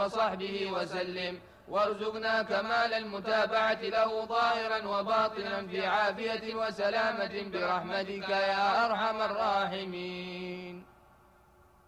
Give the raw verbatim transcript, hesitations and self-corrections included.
وصحبه وسلم، وارزقنا كمال المتابعة له ظاهرا وباطنا في عافية وسلامة برحمتك يا أرحم الراحمين.